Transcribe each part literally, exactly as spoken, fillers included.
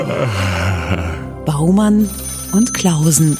Baumann und Klausen.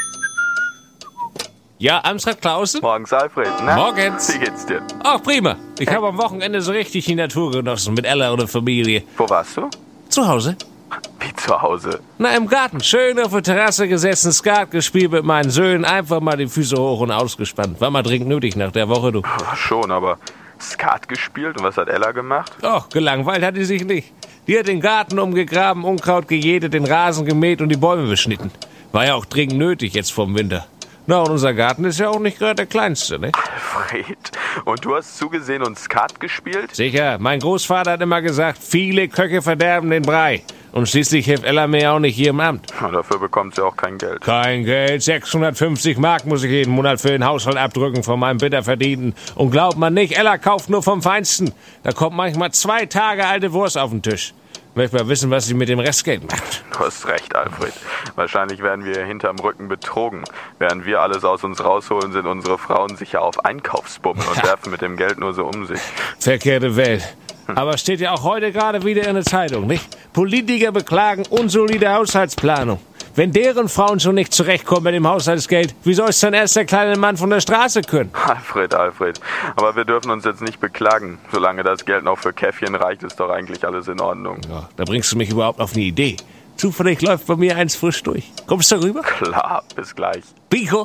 Ja, Amstrad Klausen? Morgens, Alfred. Na? Morgens. Wie geht's dir? Ach, prima. Ich habe am Wochenende so richtig die Natur genossen mit Ella und der Familie. Wo warst du? Zu Hause. Wie zu Hause? Na, im Garten. Schön auf der Terrasse gesessen, Skat gespielt mit meinen Söhnen. Einfach mal die Füße hoch und ausgespannt. War mal dringend nötig nach der Woche, du. Ach, schon, aber Skat gespielt? Und was hat Ella gemacht? Och, gelangweilt hat die sich nicht. Die hat den Garten umgegraben, Unkraut gejätet, den Rasen gemäht und die Bäume beschnitten. War ja auch dringend nötig jetzt vom Winter. Na, und unser Garten ist ja auch nicht gerade der kleinste, ne? Alfred, und du hast zugesehen und Skat gespielt? Sicher, mein Großvater hat immer gesagt, viele Köche verderben den Brei. Und schließlich hilft Ella mir ja auch nicht hier im Amt. Na, dafür bekommt sie auch kein Geld. Kein Geld, sechshundertfünfzig Mark muss ich jeden Monat für den Haushalt abdrücken von meinem bitter Verdienten. Und glaubt man nicht, Ella kauft nur vom Feinsten. Da kommt manchmal zwei Tage alte Wurst auf den Tisch. Möchte mal wissen, was sie mit dem Restgeld macht. Du hast recht, Alfred. Wahrscheinlich werden wir hinterm Rücken betrogen. Während wir alles aus uns rausholen, sind unsere Frauen sicher auf Einkaufsbummen und werfen mit dem Geld nur so um sich. Verkehrte Welt. Aber steht ja auch heute gerade wieder in der Zeitung, nicht? Politiker beklagen unsolide Haushaltsplanung. Wenn deren Frauen schon nicht zurechtkommen mit dem Haushaltsgeld, wie soll es dann erst der kleine Mann von der Straße können? Alfred, Alfred. Aber wir dürfen uns jetzt nicht beklagen. Solange das Geld noch für Käffchen reicht, ist doch eigentlich alles in Ordnung. Ja, da bringst du mich überhaupt auf eine Idee. Zufällig läuft bei mir eins frisch durch. Kommst du rüber? Klar, bis gleich. Pico.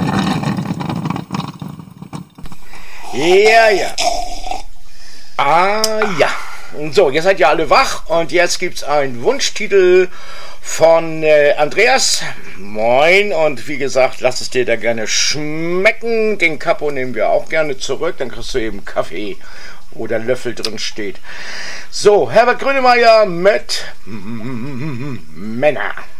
Ja, ja. Ah, ja. So, ihr seid ja alle wach und jetzt gibt's einen Wunschtitel von äh, Andreas. Moin, und wie gesagt, lass es dir da gerne schmecken. Den Kapo nehmen wir auch gerne zurück, dann kriegst du eben Kaffee, wo der Löffel drin steht. So, Herbert Grönemeyer mit Männer.